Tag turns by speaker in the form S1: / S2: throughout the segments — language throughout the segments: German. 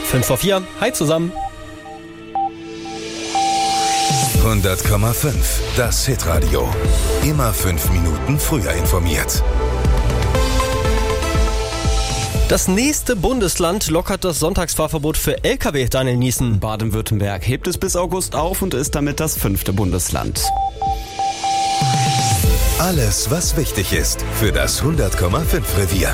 S1: 5:04. Hi zusammen.
S2: 100,5. Das Hitradio. Immer 5 Minuten früher informiert.
S1: Das nächste Bundesland lockert das Sonntagsfahrverbot für Lkw, Daniel Niesen.
S3: Baden-Württemberg hebt es bis August auf und ist damit das 5. Bundesland.
S2: Alles, was wichtig ist für das 100,5 Revier.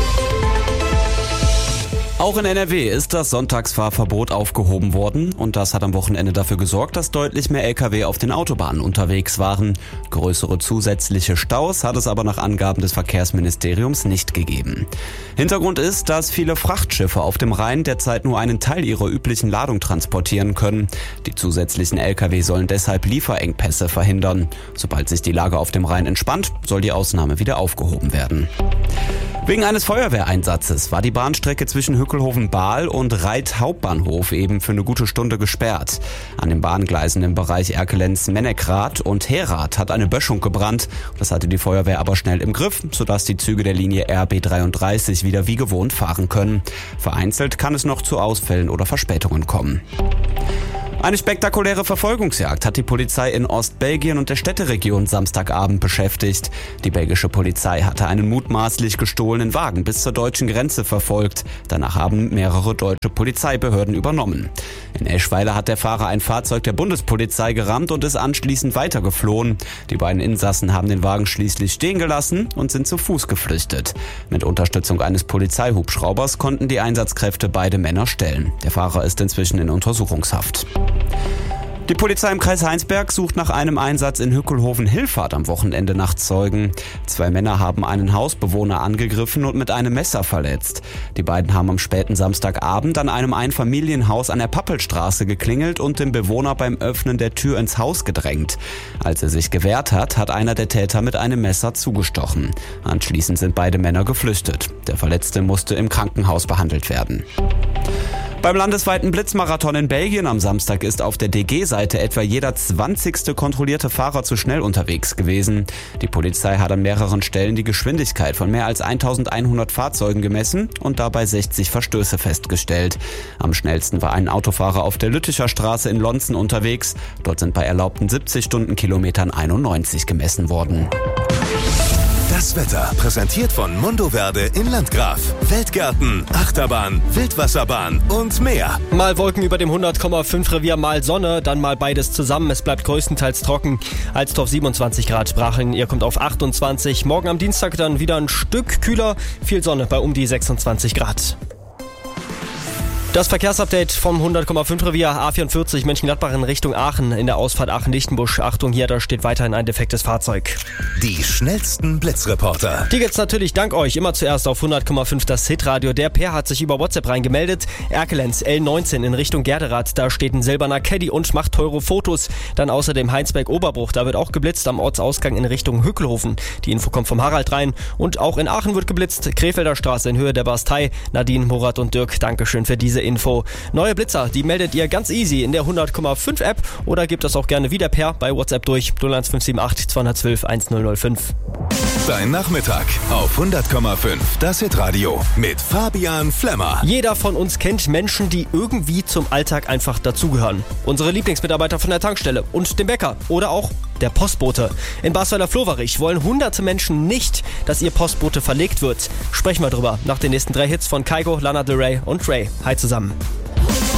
S3: Auch in NRW ist das Sonntagsfahrverbot aufgehoben worden und das hat am Wochenende dafür gesorgt, dass deutlich mehr Lkw auf den Autobahnen unterwegs waren. Größere zusätzliche Staus hat es aber nach Angaben des Verkehrsministeriums nicht gegeben. Hintergrund ist, dass viele Frachtschiffe auf dem Rhein derzeit nur einen Teil ihrer üblichen Ladung transportieren können. Die zusätzlichen Lkw sollen deshalb Lieferengpässe verhindern. Sobald sich die Lage auf dem Rhein entspannt, soll die Ausnahme wieder aufgehoben werden. Wegen eines Feuerwehreinsatzes war die Bahnstrecke zwischen Hückelhoven-Bahl und Reit Hauptbahnhof eben für eine gute Stunde gesperrt. An den Bahngleisen im Bereich Erkelenz-Mennekrath und Herat hat eine Böschung gebrannt. Das hatte die Feuerwehr aber schnell im Griff, sodass die Züge der Linie RB 33 wieder wie gewohnt fahren können. Vereinzelt kann es noch zu Ausfällen oder Verspätungen kommen. Eine spektakuläre Verfolgungsjagd hat die Polizei in Ostbelgien und der Städteregion Samstagabend beschäftigt. Die belgische Polizei hatte einen mutmaßlich gestohlenen Wagen bis zur deutschen Grenze verfolgt. Danach haben mehrere deutsche Polizeibehörden übernommen. In Eschweiler hat der Fahrer ein Fahrzeug der Bundespolizei gerammt und ist anschließend weitergeflohen. Die beiden Insassen haben den Wagen schließlich stehen gelassen und sind zu Fuß geflüchtet. Mit Unterstützung eines Polizeihubschraubers konnten die Einsatzkräfte beide Männer stellen. Der Fahrer ist inzwischen in Untersuchungshaft. Die Polizei im Kreis Heinsberg sucht nach einem Einsatz in Hückelhoven-Hilfert am Wochenende nach Zeugen. 2 Männer haben einen Hausbewohner angegriffen und mit einem Messer verletzt. Die beiden haben am späten Samstagabend an einem Einfamilienhaus an der Pappelstraße geklingelt und den Bewohner beim Öffnen der Tür ins Haus gedrängt. Als er sich gewehrt hat, hat einer der Täter mit einem Messer zugestochen. Anschließend sind beide Männer geflüchtet. Der Verletzte musste im Krankenhaus behandelt werden. Beim landesweiten Blitzmarathon in Belgien am Samstag ist auf der DG-Seite etwa jeder 20. kontrollierte Fahrer zu schnell unterwegs gewesen. Die Polizei hat an mehreren Stellen die Geschwindigkeit von mehr als 1100 Fahrzeugen gemessen und dabei 60 Verstöße festgestellt. Am schnellsten war ein Autofahrer auf der Lütticher Straße in Lonzen unterwegs. Dort sind bei erlaubten 70 Stundenkilometern 91 gemessen worden.
S2: Das Wetter präsentiert von Mondoverde in Landgraf. Weltgärten, Achterbahn, Wildwasserbahn und mehr.
S1: Mal Wolken über dem 100,5 Revier, mal Sonne, dann mal beides zusammen. Es bleibt größtenteils trocken. Alstorf 27 Grad, Bracheln, ihr kommt auf 28. Morgen am Dienstag dann wieder ein Stück kühler. Viel Sonne bei um die 26 Grad. Das Verkehrsupdate vom 100,5 Revier A44 Mönchengladbach in Richtung Aachen in der Ausfahrt Aachen-Lichtenbusch. Achtung hier, da steht weiterhin ein defektes Fahrzeug.
S2: Die schnellsten Blitzreporter.
S1: Die gibt's natürlich dank euch immer zuerst auf 100,5 das Hitradio. Der Per hat sich über WhatsApp reingemeldet. Erkelenz L19 in Richtung Gerderath, da steht ein silberner Caddy und macht teure Fotos. Dann außerdem Heinsberg-Oberbruch, da wird auch geblitzt am Ortsausgang in Richtung Hückelhoven. Die Info kommt vom Harald rein. Und auch in Aachen wird geblitzt. Krefelder Straße in Höhe der Bastei. Nadine, Murat und Dirk, Dankeschön für diese Info. Neue Blitzer, die meldet ihr ganz easy in der 100,5 App oder gebt das auch gerne wieder per WhatsApp durch 01578 212 1005.
S2: Dein Nachmittag auf 100,5 das Hitradio mit Fabian Flemmer.
S1: Jeder von uns kennt Menschen, die irgendwie zum Alltag einfach dazugehören. Unsere Lieblingsmitarbeiter von der Tankstelle und dem Bäcker oder auch der Postbote. In Basweiler-Floverich wollen hunderte Menschen nicht, dass ihr Postbote verlegt wird. Sprechen wir drüber nach den nächsten 3 Hits von Kygo, Lana Del Rey und Ray. Hi zusammen.